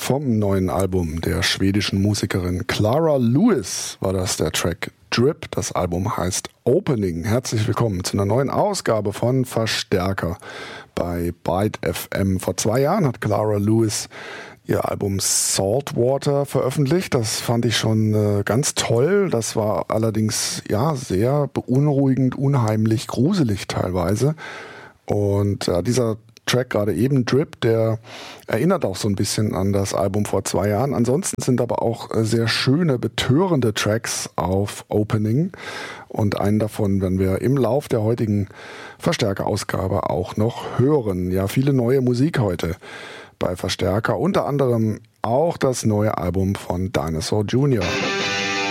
Vom neuen Album der schwedischen Musikerin Clara Lewis war das der Track Drip. Das Album heißt Opening. Herzlich willkommen zu einer neuen Ausgabe von Verstärker bei Byte FM. Vor 2 Jahren hat Clara Lewis ihr Album Saltwater veröffentlicht. Das fand ich schon ganz toll. Das war allerdings sehr beunruhigend, unheimlich, gruselig teilweise. Und dieser Track gerade eben, Drip, der erinnert auch so ein bisschen an das Album vor 2 Jahren. Ansonsten sind aber auch sehr schöne, betörende Tracks auf Opening. Und einen davon werden wir im Lauf der heutigen Verstärker-Ausgabe auch noch hören. Ja, viele neue Musik heute bei Verstärker. Unter anderem auch das neue Album von Dinosaur Jr.